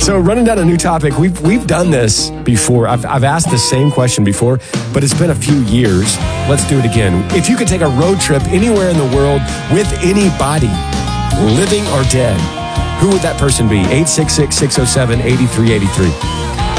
So running down a new topic, we've done this before. I've asked the same question before, but it's been a few years. Let's do it again. If you could take a road trip anywhere in the world with anybody, living or dead, who would that person be? 866-607-8383.